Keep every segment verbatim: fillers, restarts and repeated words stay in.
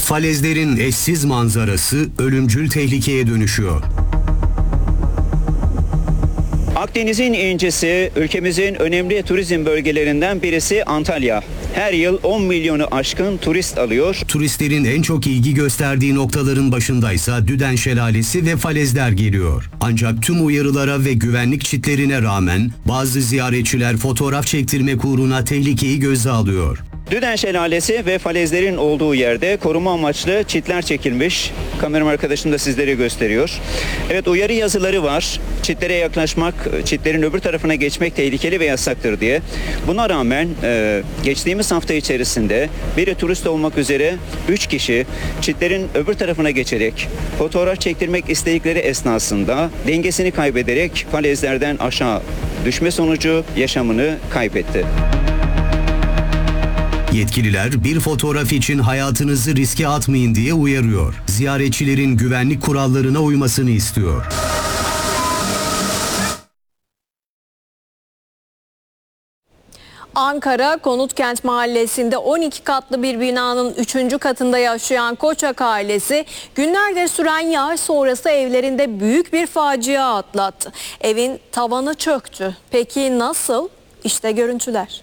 Falezlerin eşsiz manzarası ölümcül tehlikeye dönüşüyor. Akdeniz'in incisi, ülkemizin önemli turizm bölgelerinden birisi Antalya. Her yıl on milyonu aşkın turist alıyor. Turistlerin en çok ilgi gösterdiği noktaların başındaysa Düden Şelalesi ve falezler geliyor. Ancak tüm uyarılara ve güvenlik çitlerine rağmen bazı ziyaretçiler fotoğraf çektirmek uğruna tehlikeyi göze alıyor. Düden Şelalesi ve falezlerin olduğu yerde koruma amaçlı çitler çekilmiş. Kameram arkadaşım da sizlere gösteriyor. Evet, uyarı yazıları var. Çitlere yaklaşmak, çitlerin öbür tarafına geçmek tehlikeli ve yasaktır diye. Buna rağmen e, geçtiğimiz hafta içerisinde biri turist olmak üzere üç kişi çitlerin öbür tarafına geçerek fotoğraf çektirmek istedikleri esnasında dengesini kaybederek falezlerden aşağı düşme sonucu yaşamını kaybetti. Yetkililer bir fotoğraf için hayatınızı riske atmayın diye uyarıyor. Ziyaretçilerin güvenlik kurallarına uymasını istiyor. Ankara Konutkent Mahallesi'nde on iki katlı bir binanın üçüncü katında yaşayan Koçak ailesi günlerdir süren yağış sonrası evlerinde büyük bir facia atlattı. Evin tavanı çöktü. Peki nasıl? İşte görüntüler.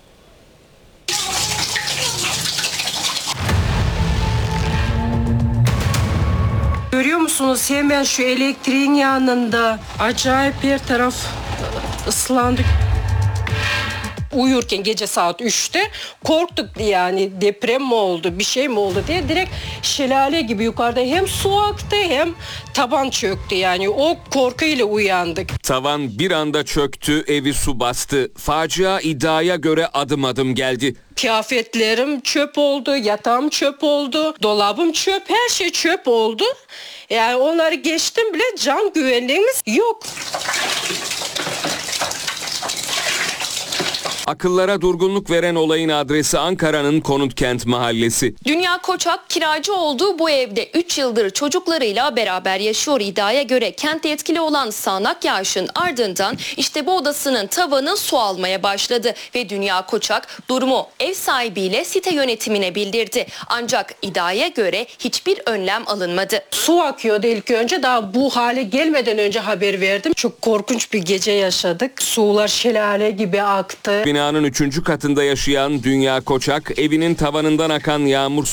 Görüyor musunuz, hemen şu elektriğin yanında acayip bir taraf ıslandı. Uyurken gece saat üçte korktuk, yani deprem mi oldu, bir şey mi oldu diye, direkt şelale gibi yukarıda hem su aktı hem taban çöktü, yani o korkuyla uyandık. Tavan bir anda çöktü, evi su bastı. Facia iddiaya göre adım adım geldi. Kıyafetlerim çöp oldu, yatağım çöp oldu, dolabım çöp, her şey çöp oldu. Yani onları geçtim bile, can güvenliğimiz yok. Akıllara durgunluk veren olayın adresi Ankara'nın Konutkent Mahallesi. Dünya Koçak kiracı olduğu bu evde üç yıldır çocuklarıyla beraber yaşıyor. İddiaya göre kentte etkili olan sağanak yağışın ardından işte bu odasının tavanı su almaya başladı ve Dünya Koçak durumu ev sahibiyle site yönetimine bildirdi. Ancak iddiaya göre hiçbir önlem alınmadı. Su akıyordu ilk önce, daha bu hale gelmeden önce haber verdim. Çok korkunç bir gece yaşadık. Sular şelale gibi aktı. Binanın üçüncü katında yaşayan Dünya Koçak, evinin tavanından akan yağmur